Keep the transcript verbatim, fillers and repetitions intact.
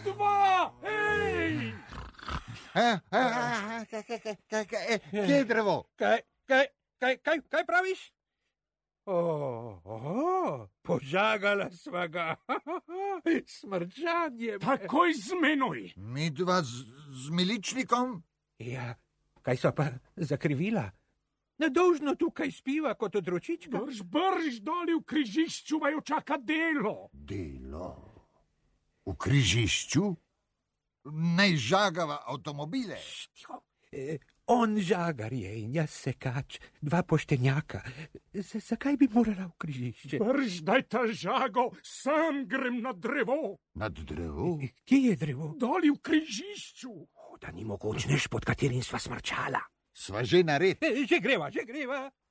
dva, hej! Kje je drevo? Kaj, kaj, kaj, kaj, kaj praviš? Oh, oh, požagala sva ga. Smrčanje. Takoj z menoj. Mi dva z, z miličnikom? Ja, kaj so pa zakrivila? Nedolžno tukaj spiva kot odročička. Brž, brž, doli v križišču vaju čaka delo. Delo? V križišču? Naj žagava avtomobile. Tiho. E, on žagar je in jaz sekač, dva poštenjaka. Z, zakaj bi morala v križišče? Brž, daj ta žago, sam grem na drevo. Nad drevo? E, kje je drevo? Doli v križišču. O, da ni mogočneš, pod katerim sva smrčala. Sva že nared. E, že greva, že greva.